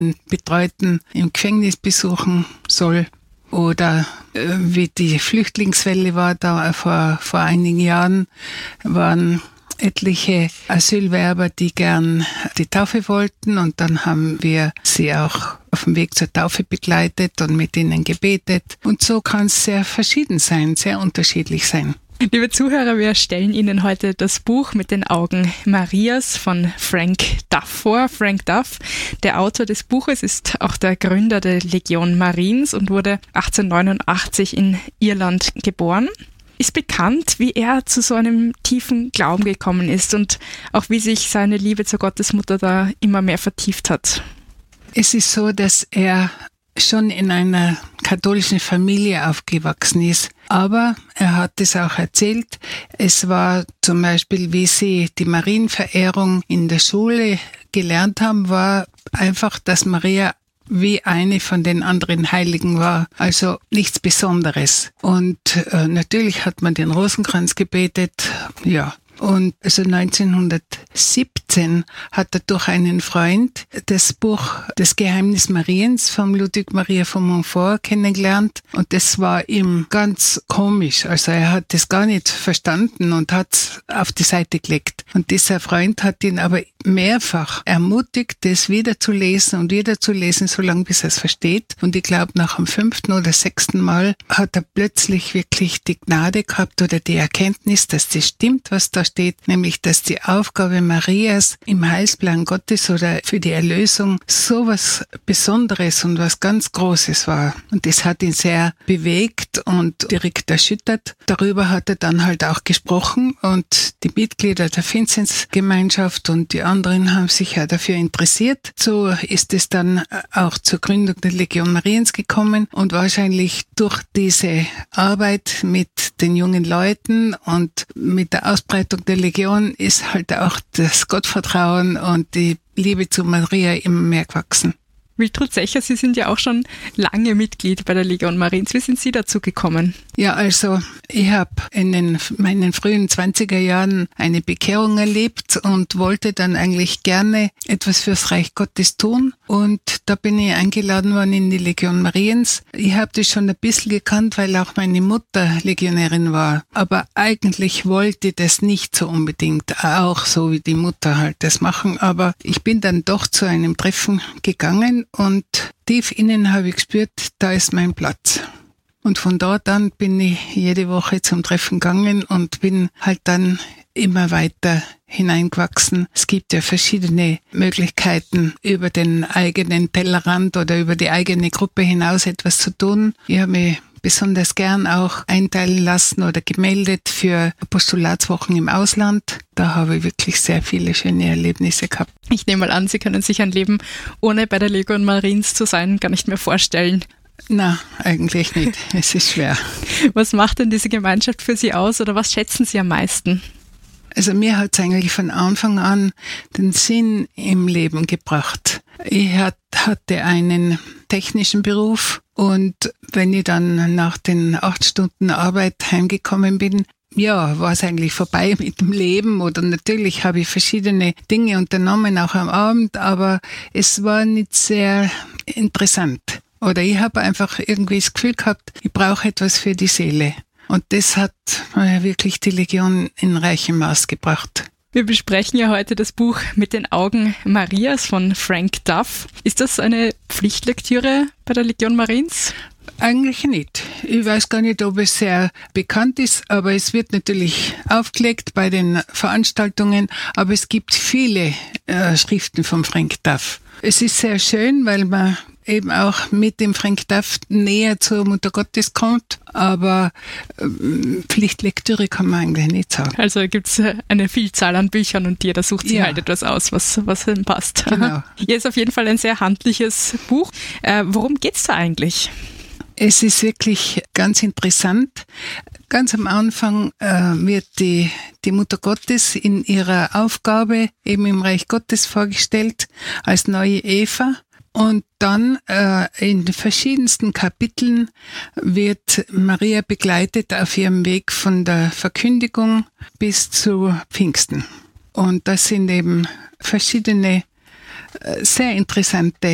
einen Betreuten im Gefängnis besuchen soll. Oder wie die Flüchtlingswelle war da vor einigen Jahren, waren etliche Asylwerber, die gern die Taufe wollten, und dann haben wir sie auch auf dem Weg zur Taufe begleitet und mit ihnen gebetet. Und so kann es sehr verschieden sein, sehr unterschiedlich sein. Liebe Zuhörer, wir stellen Ihnen heute das Buch Mit den Augen Marias von Frank Duff vor. Frank Duff, der Autor des Buches, ist auch der Gründer der Legion Mariens und wurde 1889 in Irland geboren. Ist bekannt, wie er zu so einem tiefen Glauben gekommen ist und auch wie sich seine Liebe zur Gottesmutter da immer mehr vertieft hat. Es ist so, dass er schon in einer katholischen Familie aufgewachsen ist. Aber er hat es auch erzählt. Es war zum Beispiel, wie sie die Marienverehrung in der Schule gelernt haben, war einfach, dass Maria wie eine von den anderen Heiligen war. Also nichts Besonderes. Und natürlich hat man den Rosenkranz gebetet, ja. Und also 1917 hat er durch einen Freund das Buch Das Geheimnis Mariens von Ludwig Maria von Montfort kennengelernt. Und das war ihm ganz komisch. Also er hat das gar nicht verstanden und hat es auf die Seite gelegt. Und dieser Freund hat ihn aber mehrfach ermutigt, das wieder zu lesen, solange bis er es versteht. Und ich glaube, nach dem 5. oder 6. Mal hat er plötzlich wirklich die Gnade gehabt oder die Erkenntnis, dass das stimmt, was da steht, nämlich, dass die Aufgabe Marias im Heilsplan Gottes oder für die Erlösung so was Besonderes und was ganz Großes war. Und das hat ihn sehr bewegt und direkt erschüttert. Darüber hat er dann halt auch gesprochen, und die Mitglieder der Vinzenzgemeinschaft und die anderen haben sich ja dafür interessiert. So ist es dann auch zur Gründung der Legion Mariens gekommen, und wahrscheinlich durch diese Arbeit mit den jungen Leuten und mit der Ausbreitung der Legion ist halt auch das Gottvertrauen und die Liebe zu Maria immer mehr gewachsen. Wiltrud Secher, Sie sind ja auch schon lange Mitglied bei der Legion Mariens. Wie sind Sie dazu gekommen? Ja, also ich habe in meinen frühen 20er Jahren eine Bekehrung erlebt und wollte dann eigentlich gerne etwas fürs Reich Gottes tun. Und da bin ich eingeladen worden in die Legion Mariens. Ich habe das schon ein bisschen gekannt, weil auch meine Mutter Legionärin war. Aber eigentlich wollte ich das nicht so unbedingt, auch so wie die Mutter halt das machen. Aber ich bin dann doch zu einem Treffen gegangen, und tief innen habe ich gespürt, da ist mein Platz. Und von dort an bin ich jede Woche zum Treffen gegangen und bin halt dann immer weiter hineingewachsen. Es gibt ja verschiedene Möglichkeiten, über den eigenen Tellerrand oder über die eigene Gruppe hinaus etwas zu tun. Ich habe mich besonders gern auch einteilen lassen oder gemeldet für Apostolatswochen im Ausland. Da habe ich wirklich sehr viele schöne Erlebnisse gehabt. Ich nehme mal an, Sie können sich ein Leben ohne bei der Legion Mariens zu sein gar nicht mehr vorstellen. Na, eigentlich nicht. Es ist schwer. Was macht denn diese Gemeinschaft für Sie aus, oder was schätzen Sie am meisten? Also mir hat es eigentlich von Anfang an den Sinn im Leben gebracht. Ich hatte einen technischen Beruf, und wenn ich dann nach den 8 Stunden Arbeit heimgekommen bin, ja, war es eigentlich vorbei mit dem Leben, oder natürlich habe ich verschiedene Dinge unternommen, auch am Abend, aber es war nicht sehr interessant. Oder ich habe einfach irgendwie das Gefühl gehabt, ich brauche etwas für die Seele. Und das hat wirklich die Legion in reichem Maß gebracht. Wir besprechen ja heute das Buch Mit den Augen Marias von Frank Duff. Ist das eine Pflichtlektüre bei der Legion Mariens? Eigentlich nicht. Ich weiß gar nicht, ob es sehr bekannt ist, aber es wird natürlich aufgelegt bei den Veranstaltungen. Aber es gibt viele Schriften von Frank Duff. Es ist sehr schön, weil man eben auch mit dem Frank Duff näher zur Mutter Gottes kommt, aber Pflichtlektüre kann man eigentlich nicht sagen. Also gibt es eine Vielzahl an Büchern, und jeder sucht sich halt etwas aus, was ihm passt. Genau. Hier ist auf jeden Fall ein sehr handliches Buch. Worum geht's da eigentlich? Es ist wirklich ganz interessant. Ganz am Anfang wird die Mutter Gottes in ihrer Aufgabe eben im Reich Gottes vorgestellt als neue Eva. Und dann in verschiedensten Kapiteln wird Maria begleitet auf ihrem Weg von der Verkündigung bis zu Pfingsten. Und das sind eben verschiedene sehr interessante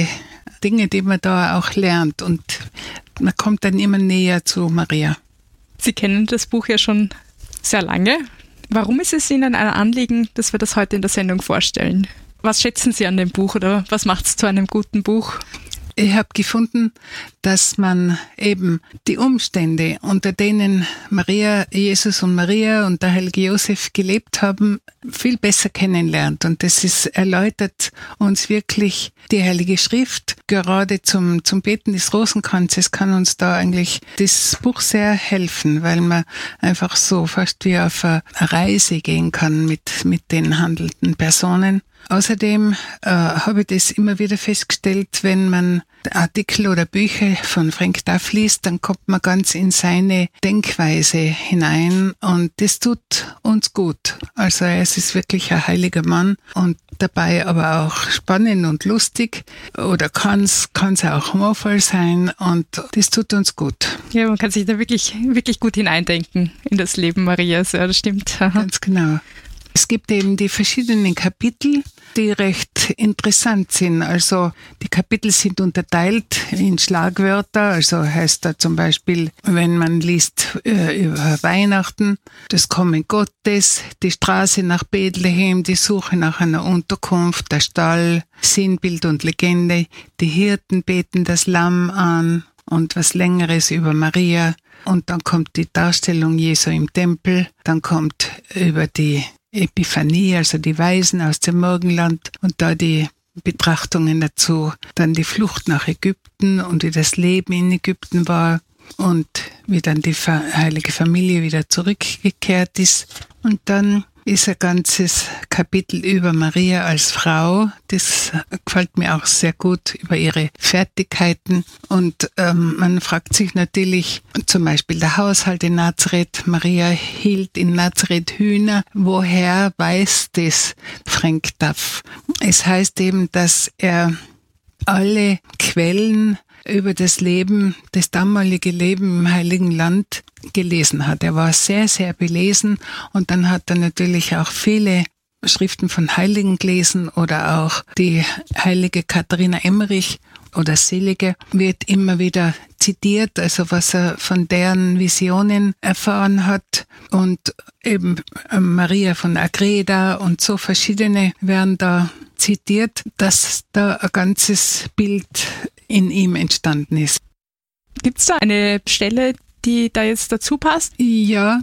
Dinge, die man da auch lernt. Und man kommt dann immer näher zu Maria. Sie kennen das Buch ja schon sehr lange. Warum ist es Ihnen ein Anliegen, dass wir das heute in der Sendung vorstellen? Was schätzen Sie an dem Buch oder was macht es zu einem guten Buch? Ich habe gefunden, dass man eben die Umstände, unter denen Maria, Jesus und Maria und der heilige Josef gelebt haben, viel besser kennenlernt. Und das erläutert uns wirklich die Heilige Schrift. Gerade zum Beten des Rosenkranzes kann uns da eigentlich das Buch sehr helfen, weil man einfach so fast wie auf eine Reise gehen kann mit den handelnden Personen. Außerdem habe ich das immer wieder festgestellt, wenn man Artikel oder Bücher von Frank Duff liest, dann kommt man ganz in seine Denkweise hinein und das tut uns gut. Also es ist wirklich ein heiliger Mann und dabei aber auch spannend und lustig oder kann's auch humorvoll sein und das tut uns gut. Ja, man kann sich da wirklich, wirklich gut hineindenken in das Leben Marias, ja, das stimmt. Aha. Ganz genau. Es gibt eben die verschiedenen Kapitel, die recht interessant sind. Also die Kapitel sind unterteilt in Schlagwörter. Also heißt da zum Beispiel, wenn man liest über Weihnachten, das Kommen Gottes, die Straße nach Bethlehem, die Suche nach einer Unterkunft, der Stall, Sinnbild und Legende, die Hirten beten das Lamm an und was Längeres über Maria. Und dann kommt die Darstellung Jesu im Tempel, dann kommt über die Epiphanie, also die Weisen aus dem Morgenland und da die Betrachtungen dazu, dann die Flucht nach Ägypten und wie das Leben in Ägypten war und wie dann die heilige Familie wieder zurückgekehrt ist. Und dann ist ein ganzes Kapitel über Maria als Frau. Das gefällt mir auch sehr gut, über ihre Fertigkeiten. Und man fragt sich natürlich, zum Beispiel der Haushalt in Nazareth. Maria hielt in Nazareth Hühner. Woher weiß das Frank Duff? Es heißt eben, dass er alle Quellen über das damalige Leben im Heiligen Land gelesen hat. Er war sehr, sehr belesen und dann hat er natürlich auch viele Schriften von Heiligen gelesen oder auch die heilige Katharina Emmerich oder Selige wird immer wieder zitiert, also was er von deren Visionen erfahren hat und eben Maria von Agreda und so verschiedene werden da zitiert, dass da ein ganzes Bild in ihm entstanden ist. Gibt es da eine Stelle, die da jetzt dazu passt? Ja,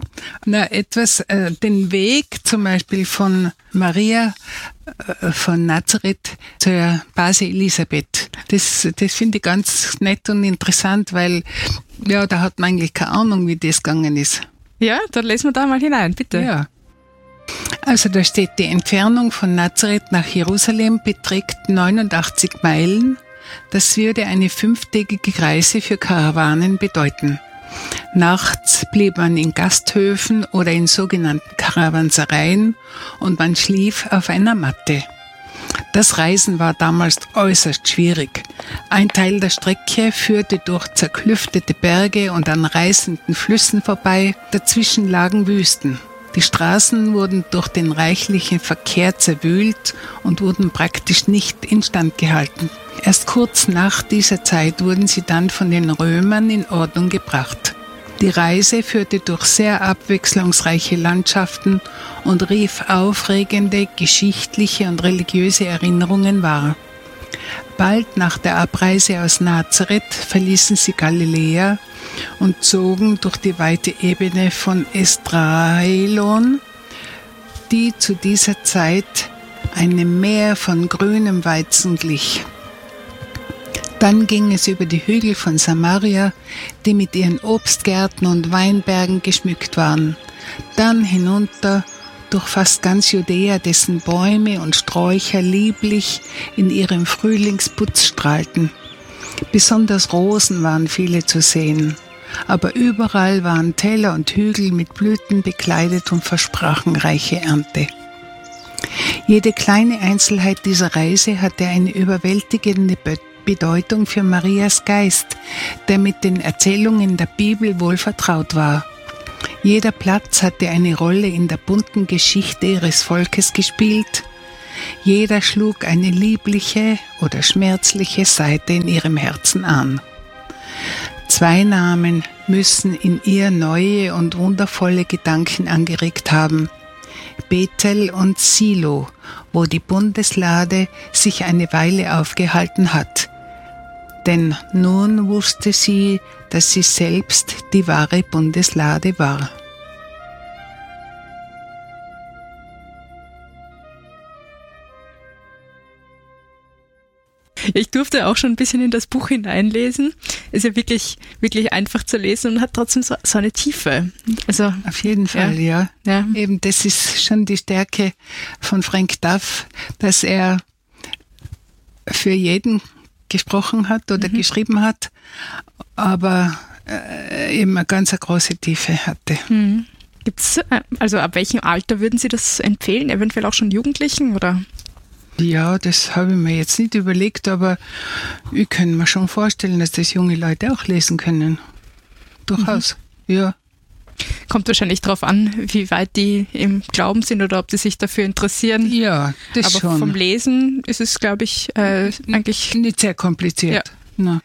den Weg zum Beispiel von Maria von Nazareth zur Base Elisabeth. Das finde ich ganz nett und interessant, weil ja, da hat man eigentlich keine Ahnung, wie das gegangen ist. Ja, dann lesen wir da mal hinein, bitte. Ja. Also da steht, die Entfernung von Nazareth nach Jerusalem beträgt 89 Meilen. Das würde eine 5-tägige Reise für Karawanen bedeuten. Nachts blieb man in Gasthöfen oder in sogenannten Karawansereien und man schlief auf einer Matte. Das Reisen war damals äußerst schwierig. Ein Teil der Strecke führte durch zerklüftete Berge und an reißenden Flüssen vorbei, dazwischen lagen Wüsten. Die Straßen wurden durch den reichlichen Verkehr zerwühlt und wurden praktisch nicht instand gehalten. Erst kurz nach dieser Zeit wurden sie dann von den Römern in Ordnung gebracht. Die Reise führte durch sehr abwechslungsreiche Landschaften und rief aufregende geschichtliche und religiöse Erinnerungen wahr. Bald nach der Abreise aus Nazareth verließen sie Galiläa und zogen durch die weite Ebene von Esdraelon, die zu dieser Zeit einem Meer von grünem Weizen glich. Dann ging es über die Hügel von Samaria, die mit ihren Obstgärten und Weinbergen geschmückt waren. Dann hinunter durch fast ganz Judäa, dessen Bäume und Sträucher lieblich in ihrem Frühlingsputz strahlten. Besonders Rosen waren viele zu sehen, aber überall waren Täler und Hügel mit Blüten bekleidet und versprachen reiche Ernte. Jede kleine Einzelheit dieser Reise hatte eine überwältigende Bedeutung für Marias Geist, der mit den Erzählungen der Bibel wohl vertraut war. Jeder Platz hatte eine Rolle in der bunten Geschichte ihres Volkes gespielt. Jeder schlug eine liebliche oder schmerzliche Seite in ihrem Herzen an. 2 Namen müssen in ihr neue und wundervolle Gedanken angeregt haben: Bethel und Silo, wo die Bundeslade sich eine Weile aufgehalten hat. Denn nun wusste sie, dass sie selbst die wahre Bundeslade war. Ich durfte auch schon ein bisschen in das Buch hineinlesen. Ist ja wirklich, wirklich einfach zu lesen und hat trotzdem so eine Tiefe. Also, auf jeden Fall, ja. Ja. Eben, das ist schon die Stärke von Frank Duff, dass er für jeden gesprochen hat oder geschrieben hat, aber eben eine ganz große Tiefe hatte. Gibt's, also ab welchem Alter würden Sie das empfehlen? Eventuell auch schon Jugendlichen, oder? Ja, das habe ich mir jetzt nicht überlegt, aber ich kann mir schon vorstellen, dass das junge Leute auch lesen können. Durchaus, ja. Kommt wahrscheinlich darauf an, wie weit die im Glauben sind oder ob die sich dafür interessieren. Ja, das aber schon. Aber vom Lesen ist es, glaube ich, eigentlich nicht sehr kompliziert. Ja.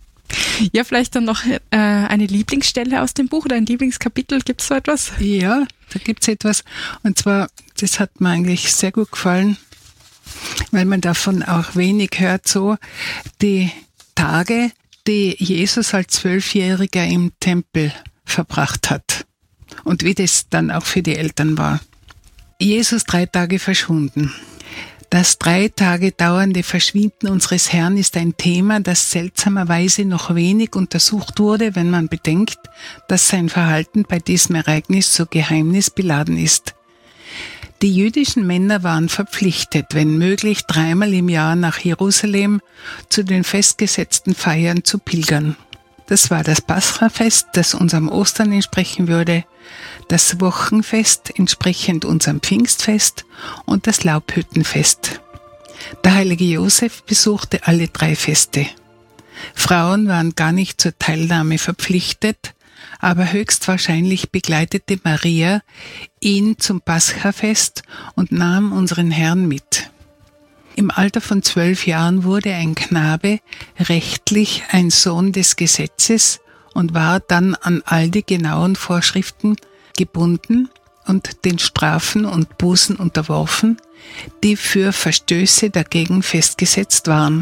Ja, vielleicht dann noch eine Lieblingsstelle aus dem Buch oder ein Lieblingskapitel. Gibt es so etwas? Ja, da gibt es etwas. Und zwar, das hat mir eigentlich sehr gut gefallen, weil man davon auch wenig hört, so die Tage, die Jesus als 12-Jähriger im Tempel verbracht hat und wie das dann auch für die Eltern war. Jesus 3 Tage verschwunden. Das 3 Tage dauernde Verschwinden unseres Herrn ist ein Thema, das seltsamerweise noch wenig untersucht wurde, wenn man bedenkt, dass sein Verhalten bei diesem Ereignis so geheimnisbeladen ist. Die jüdischen Männer waren verpflichtet, wenn möglich 3-mal im Jahr nach Jerusalem zu den festgesetzten Feiern zu pilgern. Das war das Pascha-Fest, das unserem Ostern entsprechen würde, das Wochenfest entsprechend unserem Pfingstfest und das Laubhüttenfest. Der heilige Josef besuchte alle 3 Feste. Frauen waren gar nicht zur Teilnahme verpflichtet, aber höchstwahrscheinlich begleitete Maria ihn zum Paschafest und nahm unseren Herrn mit. Im Alter von 12 Jahren wurde ein Knabe rechtlich ein Sohn des Gesetzes und war dann an all die genauen Vorschriften gebunden und den Strafen und Bußen unterworfen, die für Verstöße dagegen festgesetzt waren.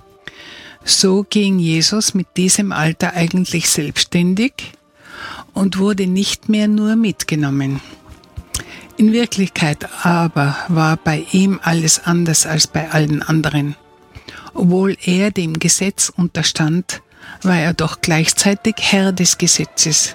So ging Jesus mit diesem Alter eigentlich selbstständig und wurde nicht mehr nur mitgenommen. In Wirklichkeit aber war bei ihm alles anders als bei allen anderen. Obwohl er dem Gesetz unterstand, war er doch gleichzeitig Herr des Gesetzes.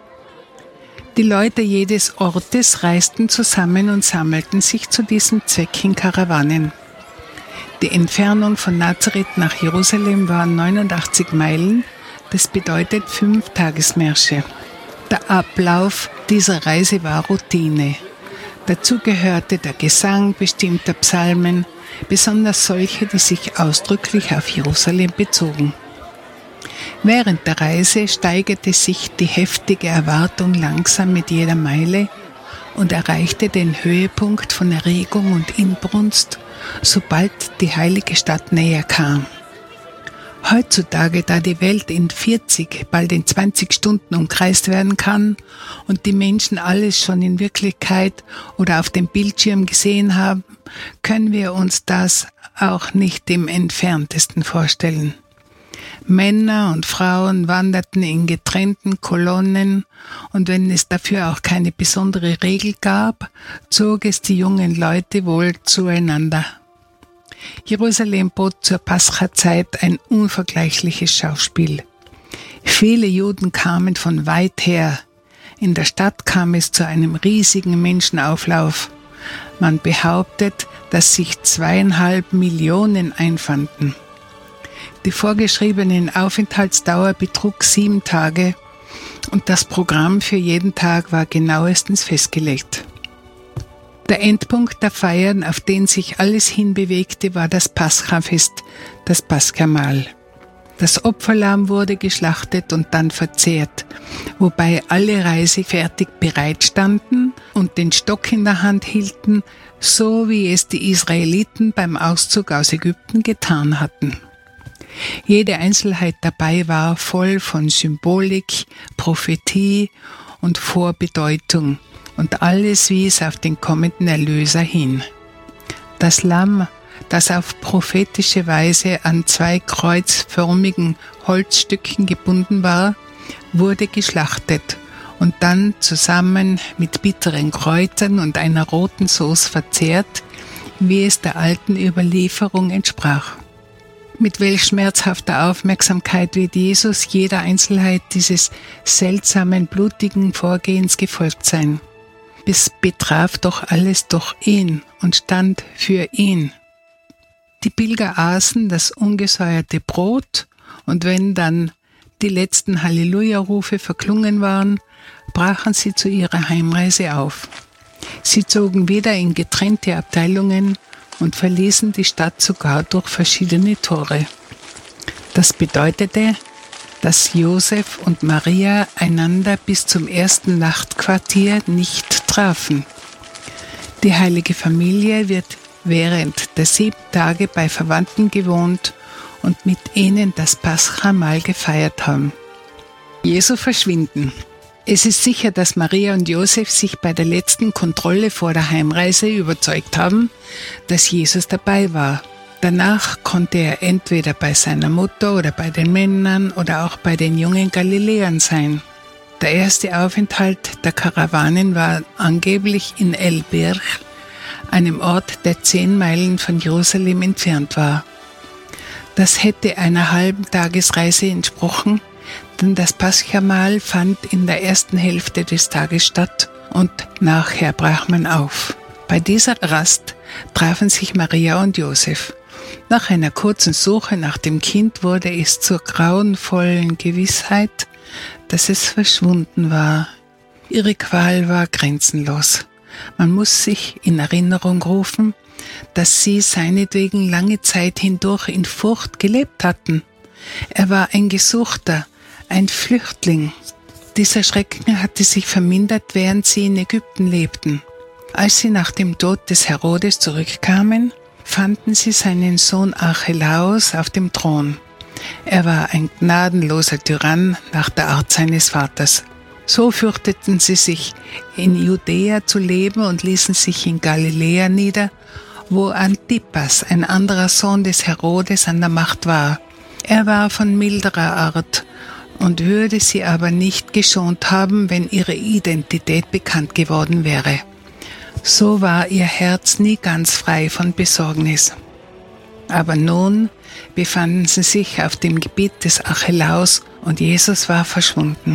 Die Leute jedes Ortes reisten zusammen und sammelten sich zu diesem Zweck in Karawanen. Die Entfernung von Nazareth nach Jerusalem waren 89 Meilen, das bedeutet 5 Tagesmärsche. Der Ablauf dieser Reise war Routine. Dazu gehörte der Gesang bestimmter Psalmen, besonders solche, die sich ausdrücklich auf Jerusalem bezogen. Während der Reise steigerte sich die heftige Erwartung langsam mit jeder Meile und erreichte den Höhepunkt von Erregung und Inbrunst, sobald die heilige Stadt näher kam. Heutzutage, da die Welt in 40, bald in 20 Stunden umkreist werden kann und die Menschen alles schon in Wirklichkeit oder auf dem Bildschirm gesehen haben, können wir uns das auch nicht im Entferntesten vorstellen. Männer und Frauen wanderten in getrennten Kolonnen und wenn es dafür auch keine besondere Regel gab, zog es die jungen Leute wohl zueinander. Jerusalem bot zur Pascha-Zeit ein unvergleichliches Schauspiel. Viele Juden kamen von weit her. In der Stadt kam es zu einem riesigen Menschenauflauf. Man behauptet, dass sich 2,5 Millionen einfanden. Die vorgeschriebene Aufenthaltsdauer betrug 7 Tage und das Programm für jeden Tag war genauestens festgelegt. Der Endpunkt der Feiern, auf den sich alles hinbewegte, war das Paschafest, das Paschamahl. Das Opferlamm wurde geschlachtet und dann verzehrt, wobei alle reisefertig bereitstanden und den Stock in der Hand hielten, so wie es die Israeliten beim Auszug aus Ägypten getan hatten. Jede Einzelheit dabei war voll von Symbolik, Prophetie und Vorbedeutung und alles wies auf den kommenden Erlöser hin. Das Lamm, das auf prophetische Weise an 2 kreuzförmigen Holzstücken gebunden war, wurde geschlachtet und dann zusammen mit bitteren Kräutern und einer roten Sauce verzehrt, wie es der alten Überlieferung entsprach. Mit welch schmerzhafter Aufmerksamkeit wird Jesus jeder Einzelheit dieses seltsamen, blutigen Vorgehens gefolgt sein. Es betraf doch alles durch ihn und stand für ihn. Die Pilger aßen das ungesäuerte Brot und wenn dann die letzten Halleluja-Rufe verklungen waren, brachen sie zu ihrer Heimreise auf. Sie zogen wieder in getrennte Abteilungen und verließen die Stadt sogar durch verschiedene Tore. Das bedeutete, dass Josef und Maria einander bis zum ersten Nachtquartier nicht trafen. Die heilige Familie wird während der 7 Tage bei Verwandten gewohnt und mit ihnen das Pascha-Mahl gefeiert haben. Jesu Verschwinden. Es ist sicher, dass Maria und Josef sich bei der letzten Kontrolle vor der Heimreise überzeugt haben, dass Jesus dabei war. Danach konnte er entweder bei seiner Mutter oder bei den Männern oder auch bei den jungen Galiläern sein. Der erste Aufenthalt der Karawanen war angeblich in El-Bir, einem Ort, der 10 Meilen von Jerusalem entfernt war. Das hätte einer halben Tagesreise entsprochen, denn das Pascha-Mahl fand in der ersten Hälfte des Tages statt und nachher brach man auf. Bei dieser Rast trafen sich Maria und Josef. Nach einer kurzen Suche nach dem Kind wurde es zur grauenvollen Gewissheit, dass es verschwunden war. Ihre Qual war grenzenlos. Man muss sich in Erinnerung rufen, dass sie seinetwegen lange Zeit hindurch in Furcht gelebt hatten. Er war ein Gesuchter, ein Flüchtling. Dieser Schrecken hatte sich vermindert, während sie in Ägypten lebten. Als sie nach dem Tod des Herodes zurückkamen, fanden sie seinen Sohn Archelaus auf dem Thron. Er war ein gnadenloser Tyrann nach der Art seines Vaters. So fürchteten sie sich, in Judäa zu leben und ließen sich in Galiläa nieder, wo Antipas, ein anderer Sohn des Herodes, an der Macht war. Er war von milderer Art und würde sie aber nicht geschont haben, wenn ihre Identität bekannt geworden wäre. So war ihr Herz nie ganz frei von Besorgnis. Aber nun befanden sie sich auf dem Gebiet des Archelaus und Jesus war verschwunden.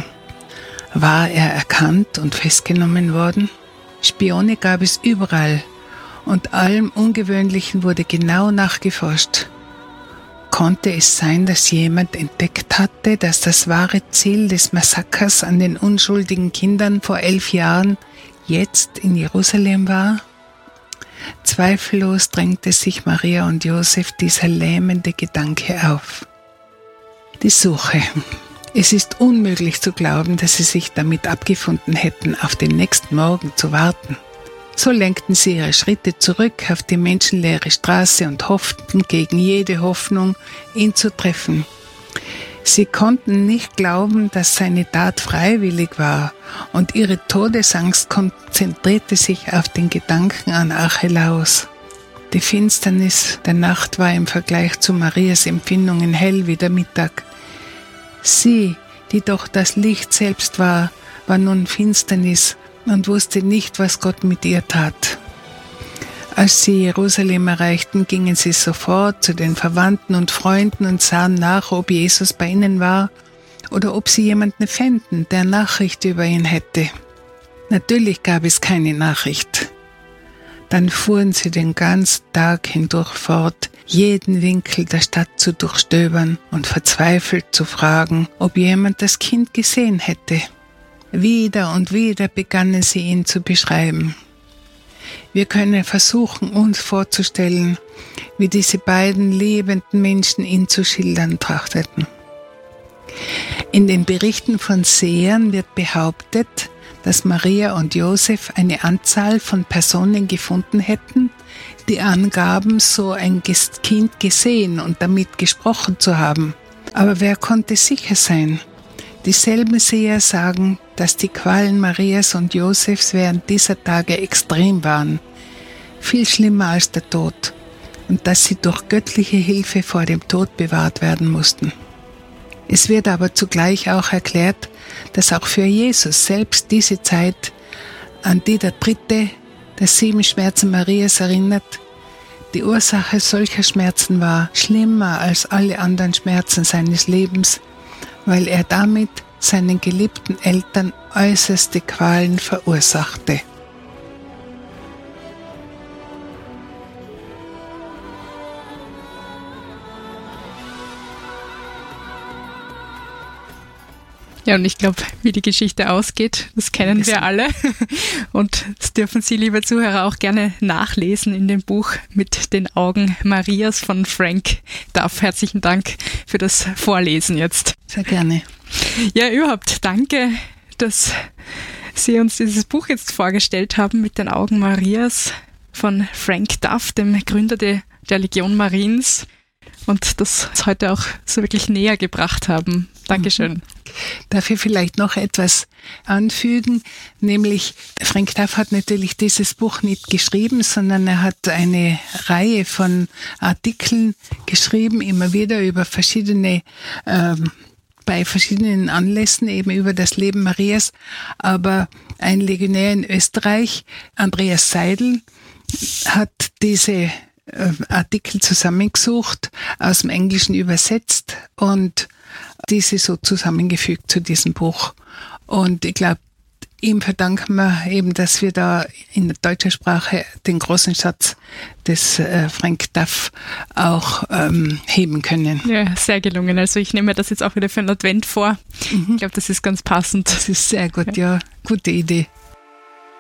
War er erkannt und festgenommen worden? Spione gab es überall und allem Ungewöhnlichen wurde genau nachgeforscht. Konnte es sein, dass jemand entdeckt hatte, dass das wahre Ziel des Massakers an den unschuldigen Kindern vor 11 Jahren jetzt in Jerusalem war? Zweifellos drängte sich Maria und Josef dieser lähmende Gedanke auf. Die Suche. Es ist unmöglich zu glauben, dass sie sich damit abgefunden hätten, auf den nächsten Morgen zu warten. So lenkten sie ihre Schritte zurück auf die menschenleere Straße und hofften gegen jede Hoffnung, ihn zu treffen. Sie konnten nicht glauben, dass seine Tat freiwillig war, und ihre Todesangst konzentrierte sich auf den Gedanken an Archelaus. Die Finsternis der Nacht war im Vergleich zu Marias Empfindungen hell wie der Mittag. Sie, die doch das Licht selbst war nun Finsternis und wusste nicht, was Gott mit ihr tat. Als sie Jerusalem erreichten, gingen sie sofort zu den Verwandten und Freunden und sahen nach, ob Jesus bei ihnen war oder ob sie jemanden fänden, der Nachricht über ihn hätte. Natürlich gab es keine Nachricht. Dann fuhren sie den ganzen Tag hindurch fort, jeden Winkel der Stadt zu durchstöbern und verzweifelt zu fragen, ob jemand das Kind gesehen hätte. Wieder und wieder begannen sie ihn zu beschreiben. Wir können versuchen, uns vorzustellen, wie diese beiden lebenden Menschen ihn zu schildern trachteten. In den Berichten von Sehern wird behauptet, dass Maria und Josef eine Anzahl von Personen gefunden hätten, die angaben, so ein Kind gesehen und damit gesprochen zu haben. Aber wer konnte sicher sein? Dieselben Seher sagen, dass die Qualen Marias und Josefs während dieser Tage extrem waren, viel schlimmer als der Tod, und dass sie durch göttliche Hilfe vor dem Tod bewahrt werden mussten. Es wird aber zugleich auch erklärt, dass auch für Jesus selbst diese Zeit, an die der dritte der 7 Schmerzen Marias erinnert, die Ursache solcher Schmerzen war, schlimmer als alle anderen Schmerzen seines Lebens, weil er damit seinen geliebten Eltern äußerste Qualen verursachte. Ja, und ich glaube, wie die Geschichte ausgeht, das kennen wir alle. Und das dürfen Sie, liebe Zuhörer, auch gerne nachlesen in dem Buch Mit den Augen Marias von Frank Duff. Herzlichen Dank für das Vorlesen jetzt. Sehr gerne. Ja, überhaupt danke, dass Sie uns dieses Buch jetzt vorgestellt haben, Mit den Augen Marias von Frank Duff, dem Gründer der Legion Mariens. Und das heute auch so wirklich näher gebracht haben. Dankeschön. Darf ich vielleicht noch etwas anfügen? Nämlich, Frank Duff hat natürlich dieses Buch nicht geschrieben, sondern er hat eine Reihe von Artikeln geschrieben, immer wieder über bei verschiedenen Anlässen, eben über das Leben Marias. Aber ein Legionär in Österreich, Andreas Seidel, hat diese Artikel zusammengesucht, aus dem Englischen übersetzt und diese so zusammengefügt zu diesem Buch. Und ich glaube, ihm verdanken wir eben, dass wir da in der deutschen Sprache den großen Schatz des Frank Duff auch heben können. Ja, sehr gelungen. Also ich nehme mir das jetzt auch wieder für den Advent vor. Ich glaube, das ist ganz passend. Das ist sehr gut, ja. Gute Idee.